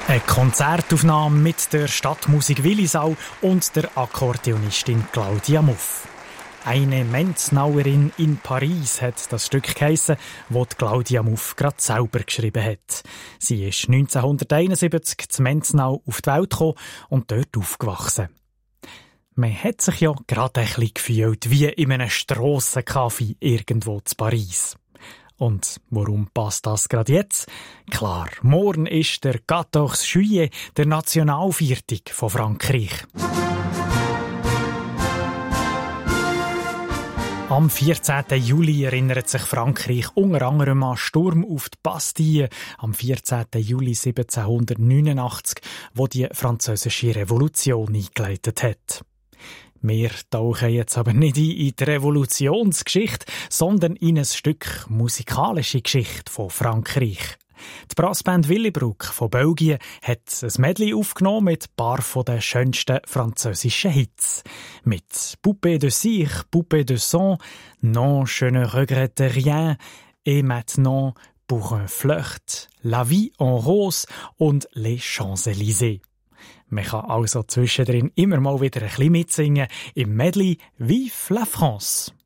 Eine Konzertaufnahme mit der Stadtmusik Willisau und der Akkordeonistin Claudia Muff. «Eine Menznauerin in Paris» hat das Stück geheissen, das Claudia Muff gerade selber geschrieben hat. Sie ist 1971 zu Menznau auf die Welt gekommen und dort aufgewachsen. Man hat sich ja gerade ein bisschen gefühlt wie in einem Strassencafé irgendwo zu Paris. Und warum passt das gerade jetzt? Klar, morgen ist der 14 Juillet, der Nationalviertag von Frankreich. Am 14. Juli erinnert sich Frankreich unter anderem an Sturm auf die Bastille am 14. Juli 1789, wo die französische Revolution eingeleitet hat. Wir tauchen jetzt aber nicht in die Revolutionsgeschichte, sondern in ein Stück musikalische Geschichte von Frankreich. Die Brassband Willebroek von Belgien hat ein Medley aufgenommen mit ein paar der schönsten französischen Hits. Mit «Poupée de cire, Poupée de sang», «Non, je ne regrette rien» et «Maintenant, pour un flirt», «La vie en rose» und «Les Champs-Élysées». Man kann also zwischendrin immer mal wieder ein bisschen mitsingen im Medley «Vive la France».